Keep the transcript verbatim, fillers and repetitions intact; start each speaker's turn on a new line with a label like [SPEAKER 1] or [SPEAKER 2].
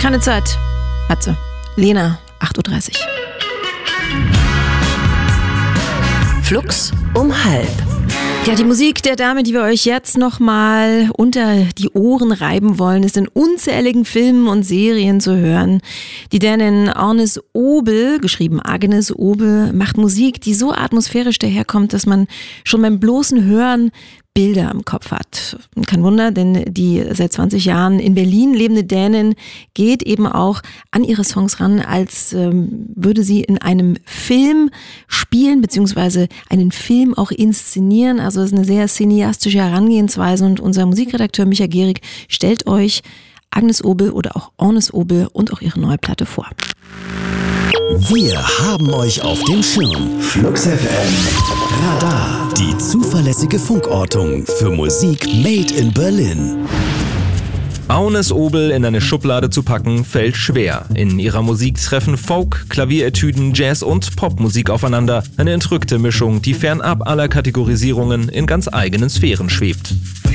[SPEAKER 1] Keine Zeit. Hat sie. Lena, acht Uhr dreißig.
[SPEAKER 2] Flux um halb.
[SPEAKER 1] Ja, die Musik der Dame, die wir euch jetzt nochmal unter die Ohren reiben wollen, ist in unzähligen Filmen und Serien zu hören. Die Dänin Agnes Obel, geschrieben Agnes Obel, macht Musik, die so atmosphärisch daherkommt, dass man schon beim bloßen Hören Bilder im Kopf hat. Kein Wunder, denn die seit zwanzig Jahren in Berlin lebende Dänin geht eben auch an ihre Songs ran, als ähm, würde sie in einem Film spielen, beziehungsweise einen Film auch inszenieren. Also es ist eine sehr cineastische Herangehensweise und unser Musikredakteur Micha Gehrig stellt euch Agnes Obel oder auch Agnes Obel und auch ihre neue Platte vor.
[SPEAKER 3] Wir haben euch auf dem Schirm. Flux F M. Radar. Die zuverlässige Funkortung für Musik made in Berlin.
[SPEAKER 4] Agnes Obel in eine Schublade zu packen, fällt schwer. In ihrer Musik treffen Folk, Klavieretüden, Jazz und Popmusik aufeinander. Eine entrückte Mischung, die fernab aller Kategorisierungen in ganz eigenen Sphären schwebt.